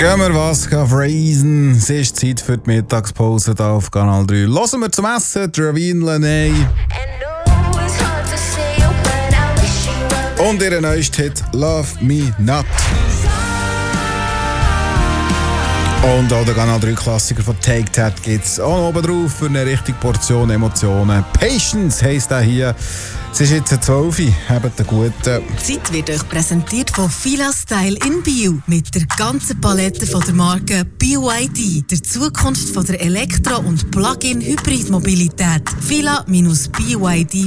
Gehen wir was freezen. Es ist Zeit für die Mittagspause hier auf Kanal 3. Hören wir zum Essen Draveen Laney. Und ihren neuesten Hit Love Me Not. Und auch der Kanal 3 Klassiker von Take That gibt es auch oben drauf für eine richtige Portion Emotionen. Patience heisst der hier. Es ist jetzt 12 Uhr, habt einen guten. Die Zeit wird euch präsentiert von Fila Style in Bio. Mit der ganzen Palette von der Marke BYD. Der Zukunft von der Elektro- und Plug-in-Hybrid-Mobilität. fila-byd.ch.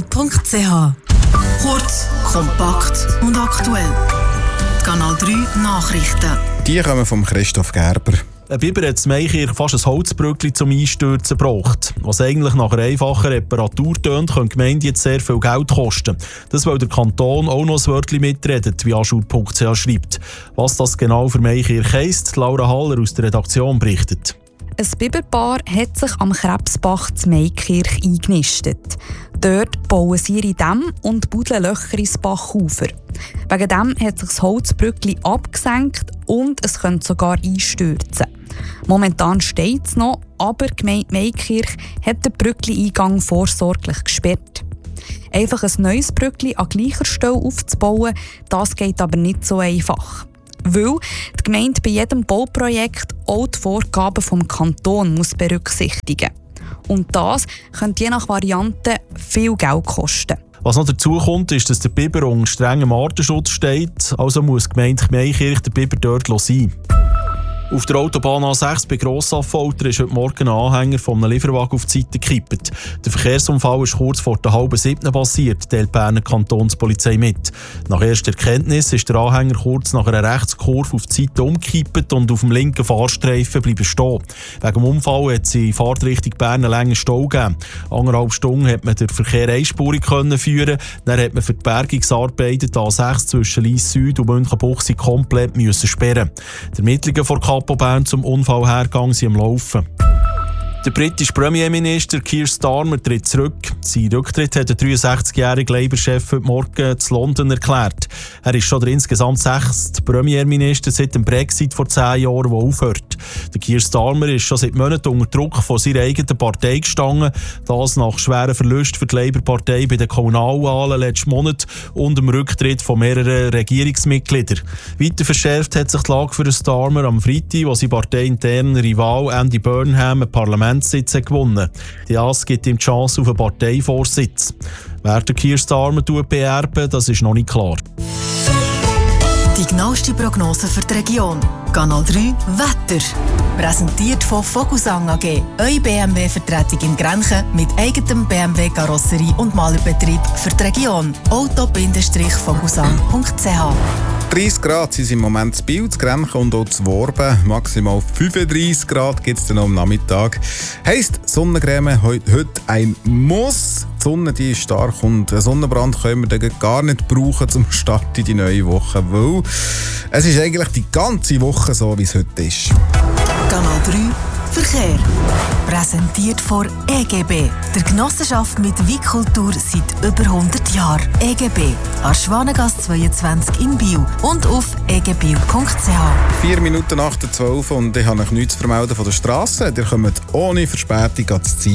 Kurz, kompakt und aktuell. Die Kanal 3 Nachrichten. Die kommen von Christoph Gerber. Ein Biber hat in Maikirch fast ein Holzbrückli zum Einstürzen gebracht. Was eigentlich nach einer einfachen Reparatur tönt, könnte die Gemeinde jetzt sehr viel Geld kosten. Das, weil der Kanton auch noch ein Wörtchen mitredet, wie aschur.ch schreibt. Was das genau für Maikirch heisst, Laura Haller aus der Redaktion berichtet. Ein Biberpaar hat sich am Krebsbach zu Maikirch eingenistet. Dort bauen sie ihre Dämme und buddeln Löcher ins Bachufer. Wegen dem hat sich das Holzbrückli abgesenkt und es könnte sogar einstürzen. Momentan steht es noch, aber die Gemeinde Maikirch hat den Brückli-Eingang vorsorglich gesperrt. Einfach ein neues Brückli an gleicher Stelle aufzubauen, das geht aber nicht so einfach. Weil die Gemeinde bei jedem Bauprojekt auch die Vorgaben vom Kanton muss berücksichtigen. Und das könnte je nach Variante viel Geld kosten. Was noch dazu kommt, ist, dass der Biber unter strengem Artenschutz steht. Also muss die Gemeinde Maikirch den Biber dort sein. Auf der Autobahn A6 bei Grossaffolter ist heute Morgen ein Anhänger von einem Lieferwagen auf die Seite gekippt. Der Verkehrsunfall ist kurz vor der 6:30 passiert, teilt die Berner Kantonspolizei mit. Nach erster Erkenntnis ist der Anhänger kurz nach einer Rechtskurve auf die Seite umgekippt und auf dem linken Fahrstreifen bleiben stehen. Wegen dem Unfall hat sie in Fahrtrichtung Bern einen langen Stau gegeben. 1,5 Stunden konnte man den Verkehr einspurig führen. Dann hat man für die Bergungsarbeiten die A6 zwischen Lyss Süd und Münchenbuchsee komplett sperren. Die Ermittlungen vor Kapo Bern zum Unfallhergang sind am Laufen. Der britische Premierminister Keir Starmer tritt zurück. Sein Rücktritt hat der 63-jährige Labour-Chef heute Morgen zu London erklärt. Er ist schon der insgesamt 6. Premierminister seit dem Brexit vor 10 Jahren, der aufhört. Der Keir Starmer ist schon seit Monaten unter Druck von seiner eigenen Partei gestanden. Das nach schweren Verlusten für die Labour-Partei bei den Kommunalwahlen letzten Monat und dem Rücktritt von mehreren Regierungsmitgliedern. Weiter verschärft hat sich die Lage für den Starmer am Freitag, wo sein parteiinterner Rival Andy Burnham ein Parlamentssitz gewonnen. Das gibt ihm die Chance auf einen Parteivorsitz. Wer der Keir Starmer beerben, das ist noch nicht klar. Die genaueste Prognose für die Region. Kanal 3 Wetter. Präsentiert von Vogelsang AG. Eure BMW-Vertretung in Grenchen mit eigenem BMW-Karosserie und Malerbetrieb für die Region. auto-vogelsang.ch. 30 Grad sind im Moment zu Biel, zu Grenchen und auch zu Worben. Maximal 35 Grad gibt es dann am Nachmittag. Heisst, Sonnencreme heute ein Muss. Die Sonne die ist stark und einen Sonnenbrand können wir dann gar nicht brauchen zum Start in die neue Woche, weil es ist eigentlich die ganze Woche so, wie es heute ist. Kanal 3 Verkehr. Präsentiert von EGB, der Genossenschaft mit Weitkultur seit über 100 Jahren. EGB, an Schwanengasse 22 in Biel und auf egbio.ch. 4 Minuten nach der 12 und ich habe noch nichts zu vermelden von der Straße. Ihr kommt ohne Verspätung ans Ziel.